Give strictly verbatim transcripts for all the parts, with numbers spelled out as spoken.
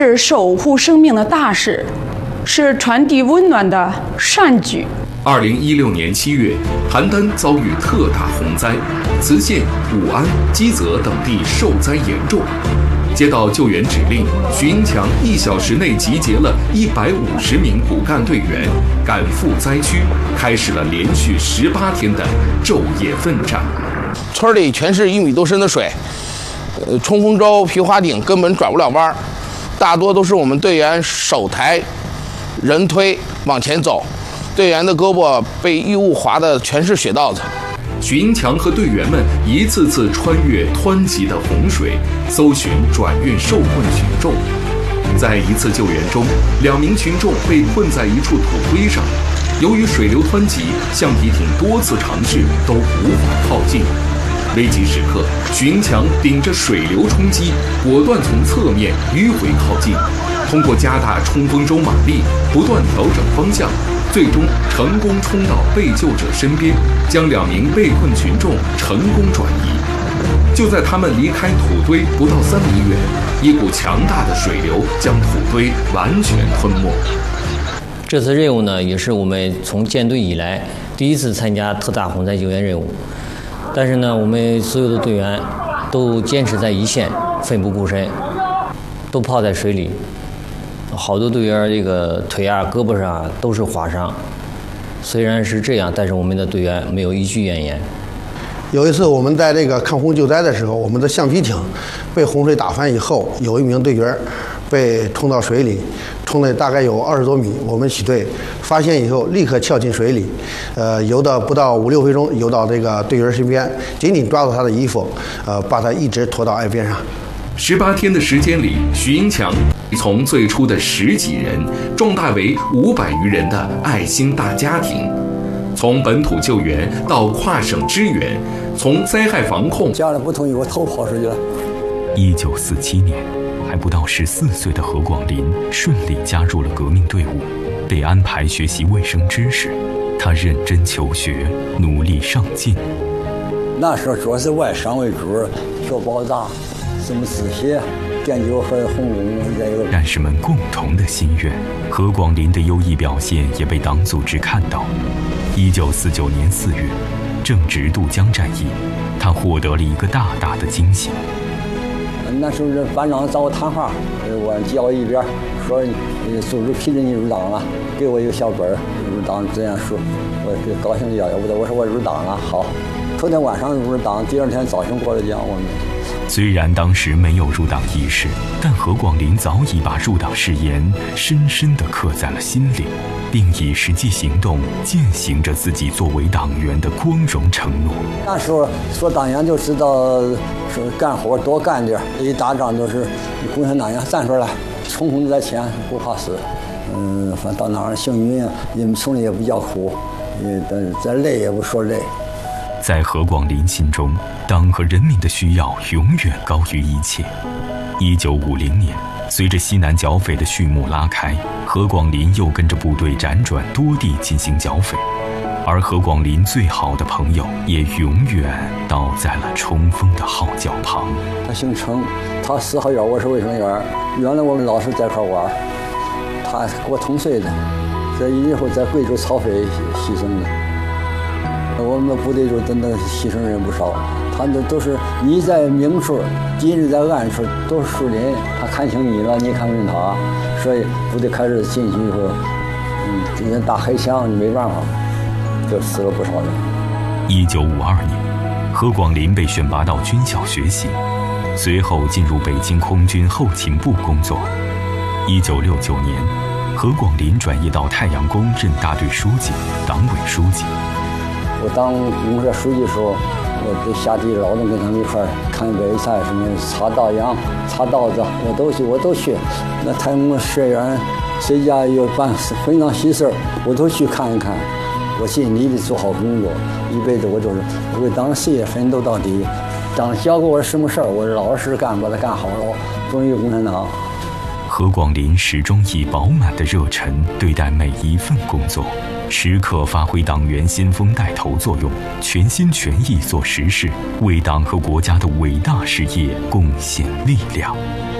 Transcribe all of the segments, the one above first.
是守护生命的大事，是传递温暖的善举。 二零一六年七月，邯郸遭遇特大洪灾，磁县、武安、基泽等地受灾严重。接到救援指令，许英强一小时内集结了一百五十名骨干队员，赶赴灾区，开始了连续十八天的昼夜奋战。 村里全是一米多深的水，呃，冲锋舟、皮划艇根本转不了弯，大多都是我们队员手抬、人推往前走，队员的胳膊被异物划的全是血道子。 许英强和队员们一次次穿越湍急的洪水，搜寻转运受困群众。在一次救援中，两名群众被困在一处土堆上，由于水流湍急，橡皮艇多次尝试都无法靠近。危急时刻，许英强顶着水流冲击，果断从侧面迂回靠近，通过加大冲锋舟马力，不断调整方向，最终成功冲到被救者身边，将两名被困群众成功转移。就在他们离开土堆不到三米远，一股强大的水流将土堆完全吞没。 这次任务呢，也是我们从建队以来第一次参加特大洪灾救援任务。但是呢，我们所有的队员都坚持在一线，奋不顾身，都泡在水里。好多队员这个腿啊、胳膊上啊都是划伤。虽然是这样，但是我们的队员没有一句怨言。 有一次我们在这个抗洪救灾的时候，我们的橡皮艇被洪水打翻以后，有一名队员被冲到水里，冲了大概有二十多米。我们喜队发现以后，立刻跳进水里，呃，游到不到五六分钟，游到这个队员身边，紧紧抓住他的衣服，呃，把他一直拖到岸边上。 十八天的时间里，许英强从最初的十几人壮大为五百余人的爱心大家庭。从本土救援到跨省支援，从灾害防控， 家人不同意，我偷跑出去了。 一九四七年，还不到十四岁的何广林顺利加入了革命队伍，被安排学习卫生知识。他认真求学，努力上进。 那时候主要是外伤为主，做包扎、什么止血、电灸和红工这个。 战士们共同的心愿，何广林的优异表现也被党组织看到。一九四九年四月，正值渡江战役，他获得了一个大大的惊喜。 那时候是班长找我谈话，我叫我一边说，组织批准你入党了，给我一个小本儿，入党这样说，我就高兴的要要不得，我说我入党了，好。头天晚上入党，第二天早晨过来讲我们。 虽然当时没有入党仪式，但何广林早已把入党誓言深深地刻在了心里，并以实际行动践行着自己作为党员的光荣承诺。 那时候做党员就知道说干活多干点，一打仗都是共产党员站出来，冲锋在前，不怕死。嗯，反正到哪儿行运，你们从来也不叫苦，也但是再累也不说累。 在何广林心中，党和人民的需要永远高于一切。一九五零年，随着西南剿匪的序幕拉开，何广林又跟着部队辗转多地进行剿匪，而何广林最好的朋友也永远倒在了冲锋的号角旁。 他姓程，他四号院，我是卫生员。原来我们老是在一块玩，他跟我同岁的，在以后在贵州剿匪牺牲的。我们部队中真的牺牲人不少，他们都是你在明处，敌人在暗处，都是树林，他看清你了，你看不清他，所以部队开始进去以后，嗯，这些打黑枪，你没办法，就死了不少人。 一九五二年，何广林被选拔到军校学习，随后进入北京空军后勤部工作。一九六九年，何广林转业到太阳宫任大队书记、党委书记。 我当公社书记的时候，我得下地劳动，跟他们一块儿看备菜，什么插稻秧、插稻子，我都去，我都去。那太阳社员谁家有办婚丧喜事，我都去看一看。我尽力的做好工作，一辈子我都是为党事业奋斗到底。党教过我什么事儿，我老实干，把它干好了，忠于共产党。 何广林始终以饱满的热忱对待每一份工作，时刻发挥党员先锋带头作用，全心全意做实事，为党和国家的伟大事业贡献力量。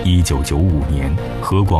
一九九五年，何广